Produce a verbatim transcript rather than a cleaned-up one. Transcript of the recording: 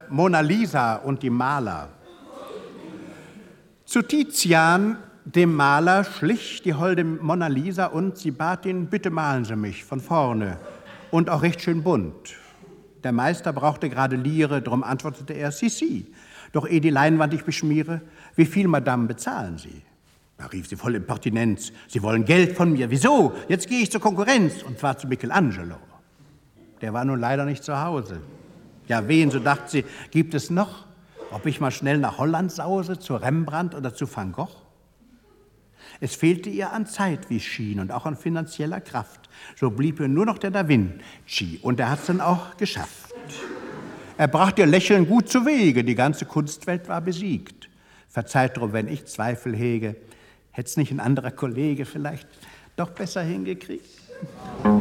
Mona Lisa und die Maler. Zu Tizian, dem Maler, schlich die holde Mona Lisa und sie bat ihn, bitte malen Sie mich von vorne und auch recht schön bunt. Der Meister brauchte gerade Liere, drum antwortete er, si, si. Doch ehe die Leinwand ich beschmiere, wie viel, Madame, bezahlen Sie? Da rief sie voll Impertinenz, Sie wollen Geld von mir. Wieso? Jetzt gehe ich zur Konkurrenz, und zwar zu Michelangelo. Der war nun leider nicht zu Hause. Ja, wen, so dachte sie, gibt es noch? Ob ich mal schnell nach Holland sause, zu Rembrandt oder zu Van Gogh? Es fehlte ihr an Zeit, wie es schien, und auch an finanzieller Kraft. So blieb ihr nur noch der Da Vinci, und er hat es dann auch geschafft. Er brachte ihr Lächeln gut zu Wege, die ganze Kunstwelt war besiegt. Verzeiht drum, wenn ich Zweifel hege, hätt's nicht ein anderer Kollege vielleicht doch besser hingekriegt?